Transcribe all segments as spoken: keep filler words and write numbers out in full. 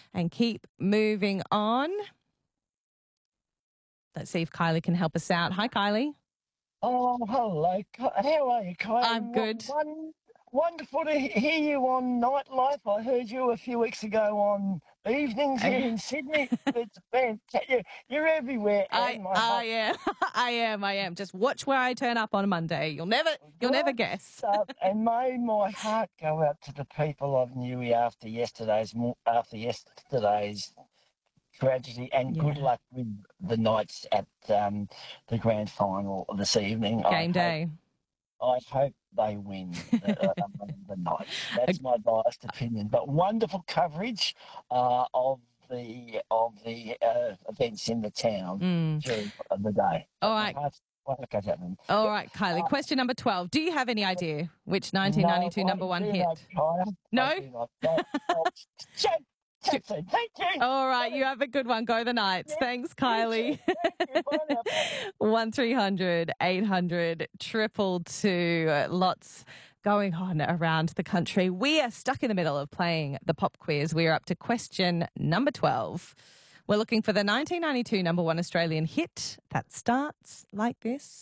and keep moving on. Let's see if Kylie can help us out. Hi, Kylie. Oh, hello. How are you, Kylie? I'm good. One, wonderful to hear you on Nightlife. I heard you a few weeks ago on Evenings here in Sydney. It's fantastic. You're everywhere. I, And my I heart, am. I am. I am. Just watch where I turn up on a Monday. You'll never, you'll never guess. Stuff, and may my heart go out to the people of Newey after yesterday's after yesterday's tragedy, and Yeah. good luck with the Knights at um, the grand final this evening. Game I day. Hope, I hope they win the, uh, the Knights. That's my biased opinion. But wonderful coverage uh, of the of the uh, events in the town Mm. during the day. All right. All right, Kylie. Question number twelve. Do you have any idea which nineteen ninety-two no, number one hit? Not, no? Thank you. All right, you have a good one. Go the Knights. Yeah, Thanks, Kylie. one three hundred eight hundred triple two. Lots going on around the country. We are stuck in the middle of playing the pop quiz. We are up to question number twelve. We're looking for the nineteen ninety-two number one Australian hit that starts like this.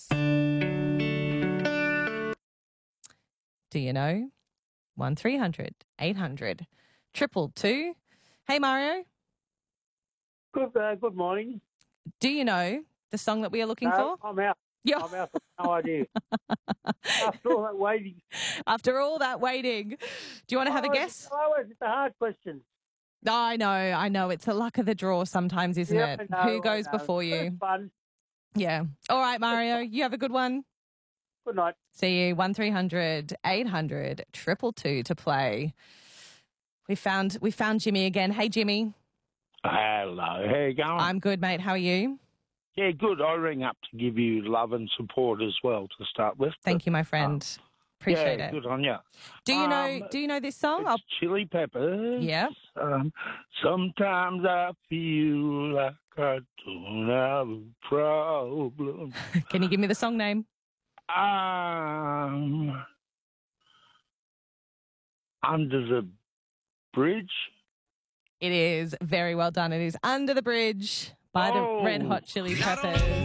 Do you know? one three hundred eight hundred triple two. Hey, Mario. Good uh, good morning. Do you know the song that we are looking no, for? I'm out. You're... I'm out. No idea. After all that waiting. After all that waiting. Do you want to have oh, a guess? Oh, it's a hard question. I know, I know. It's a luck of the draw sometimes, isn't yeah, it? Know, Who goes before you? It's fun. Yeah. All right, Mario. You have a good one. Good night. See you. one three hundred eight hundred triple two to play. We found we found Jimmy again. Hey, Jimmy. Hello. How you going? I'm good, mate. How are you? Yeah, good. I ring up to give you love and support as well to start with. Thank but, you, my friend. Um, Appreciate yeah, it. good on you. Do you um, know? Do you know this song? It's Chili Peppers. Yeah. Um, sometimes I feel like I don't have a problem. Can you give me the song name? Um, Under the Bridge. It is very well done. It is Under the Bridge by oh. the Red Hot Chili Peppers.